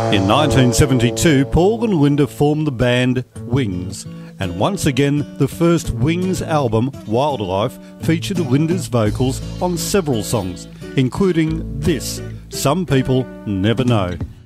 In 1972, Paul and Linda formed the band Wings, and once again the first Wings album, Wildlife, featured Linda's vocals on several songs, including this, Some People Never Know.